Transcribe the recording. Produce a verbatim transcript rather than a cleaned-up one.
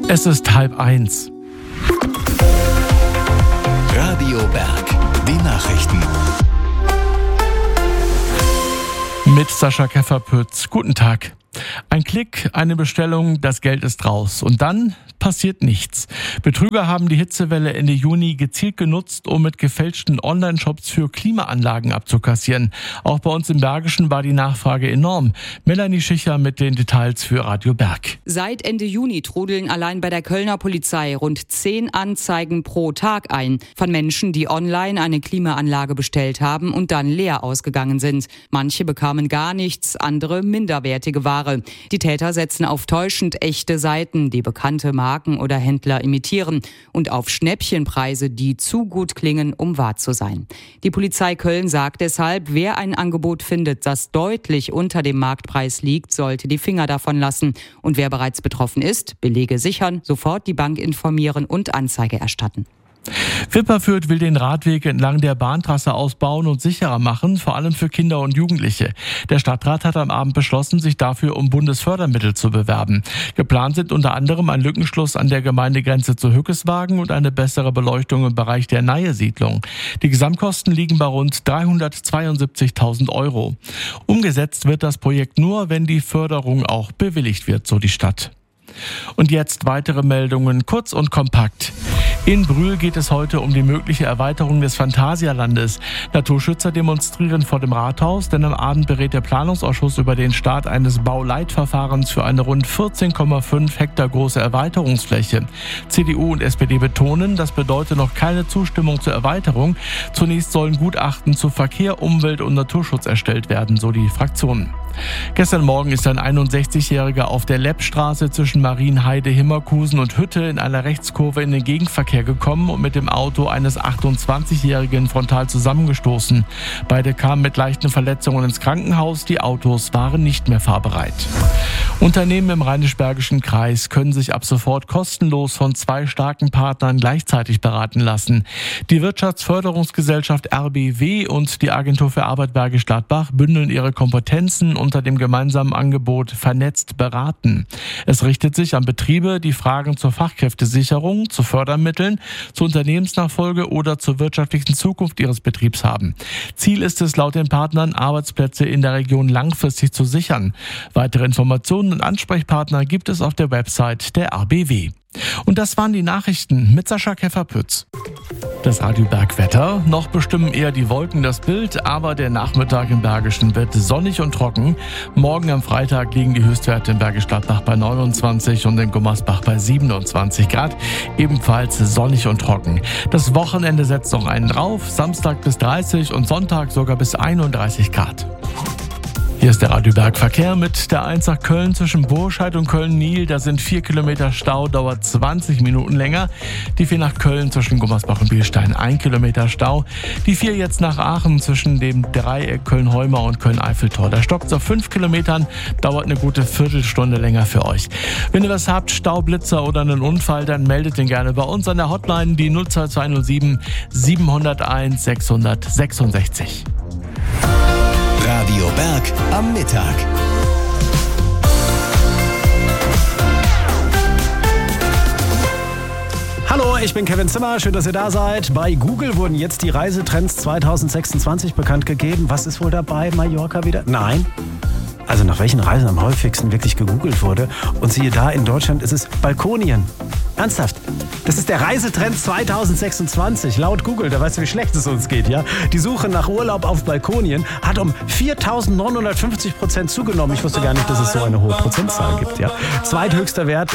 Es ist halb eins. Radio Berg, die Nachrichten. Mit Sascha Kefferpütz. Guten Tag. Ein Klick, eine Bestellung, das Geld ist raus. Und dann passiert nichts. Betrüger haben die Hitzewelle Ende Juni gezielt genutzt, um mit gefälschten Online-Shops für Klimaanlagen abzukassieren. Auch bei uns im Bergischen war die Nachfrage enorm. Melanie Schicher mit den Details für Radio Berg. Seit Ende Juni trudeln allein bei der Kölner Polizei rund zehn Anzeigen pro Tag ein von Menschen, die online eine Klimaanlage bestellt haben und dann leer ausgegangen sind. Manche bekamen gar nichts, andere minderwertige Ware. Die Täter setzen auf täuschend echte Seiten, die bekannte Marken oder Händler imitieren, und auf Schnäppchenpreise, die zu gut klingen, um wahr zu sein. Die Polizei Köln sagt deshalb, wer ein Angebot findet, das deutlich unter dem Marktpreis liegt, sollte die Finger davon lassen. Und wer bereits betroffen ist, Belege sichern, sofort die Bank informieren und Anzeige erstatten. Wipperfürth will den Radweg entlang der Bahntrasse ausbauen und sicherer machen, vor allem für Kinder und Jugendliche. Der Stadtrat hat am Abend beschlossen, sich dafür um Bundesfördermittel zu bewerben. Geplant sind unter anderem ein Lückenschluss an der Gemeindegrenze zu Hückeswagen und eine bessere Beleuchtung im Bereich der Nahe-Siedlung. Die Gesamtkosten liegen bei rund dreihundertzweiundsiebzigtausend Euro. Umgesetzt wird das Projekt nur, wenn die Förderung auch bewilligt wird, so die Stadt. Und jetzt weitere Meldungen, kurz und kompakt. In Brühl geht es heute um die mögliche Erweiterung des Phantasialandes. Naturschützer demonstrieren vor dem Rathaus, denn am Abend berät der Planungsausschuss über den Start eines Bauleitverfahrens für eine rund vierzehn Komma fünf Hektar große Erweiterungsfläche. C D U und S P D betonen, das bedeutet noch keine Zustimmung zur Erweiterung. Zunächst sollen Gutachten zu Verkehr, Umwelt und Naturschutz erstellt werden, so die Fraktionen. Gestern Morgen ist ein einundsechzigjähriger auf der Leppstraße zwischen Marienheide, Himmerkusen und Hütte in einer Rechtskurve in den Gegenverkehr gekommen und mit dem Auto eines achtundzwanzigjährigen frontal zusammengestoßen. Beide kamen mit leichten Verletzungen ins Krankenhaus. Die Autos waren nicht mehr fahrbereit. Unternehmen im Rheinisch-Bergischen Kreis können sich ab sofort kostenlos von zwei starken Partnern gleichzeitig beraten lassen. Die Wirtschaftsförderungsgesellschaft R B W und die Agentur für Arbeit Bergisch Gladbach bündeln ihre Kompetenzen unter dem gemeinsamen Angebot Vernetzt beraten. Es richtet sich an Betriebe, die Fragen zur Fachkräftesicherung, zu Fördermitteln, zur Unternehmensnachfolge oder zur wirtschaftlichen Zukunft ihres Betriebs haben. Ziel ist es laut den Partnern, Arbeitsplätze in der Region langfristig zu sichern. Weitere Informationen und Ansprechpartner gibt es auf der Website der R B W. Und das waren die Nachrichten mit Sascha Kefferpütz. Das Radio Bergwetter. Noch bestimmen eher die Wolken das Bild, aber der Nachmittag im Bergischen wird sonnig und trocken. Morgen am Freitag liegen die Höchstwerte in Bergisch Gladbach bei neunundzwanzig und in Gummersbach bei siebenundzwanzig Grad. Ebenfalls sonnig und trocken. Das Wochenende setzt noch einen drauf. Samstag bis dreißig und Sonntag sogar bis einunddreißig Grad. Hier ist der Radio Berg Verkehr mit der eins nach Köln zwischen Burscheid und Köln-Nil. Da sind vier Kilometer Stau, dauert zwanzig Minuten länger. Die vier nach Köln zwischen Gummersbach und Bielstein, ein Kilometer Stau. Die vier jetzt nach Aachen zwischen dem Dreieck Köln-Heuma und Köln-Eiffeltor. Da stockt es auf fünf Kilometern, dauert eine gute Viertelstunde länger für euch. Wenn ihr was habt, Staublitzer oder einen Unfall, dann meldet den gerne bei uns an der Hotline, die null zwei zwei null sieben sieben null eins sechs sechs sechs. Radio Berg am Mittag. Hallo, ich bin Kevin Zimmer, schön, dass ihr da seid. Bei Google wurden jetzt die Reisetrends zwanzig sechsundzwanzig bekannt gegeben. Was ist wohl dabei? Mallorca wieder? Nein. Also nach welchen Reisen am häufigsten wirklich gegoogelt wurde. Und siehe da, in Deutschland ist es Balkonien. Ernsthaft. Das ist der Reisetrend zwanzig sechsundzwanzig. Laut Google, da weißt du, wie schlecht es uns geht, ja? Die Suche nach Urlaub auf Balkonien hat um viertausendneunhundertfünfzig Prozent zugenommen. Ich wusste gar nicht, dass es so eine hohe Prozentzahl gibt, ja? Zweithöchster Wert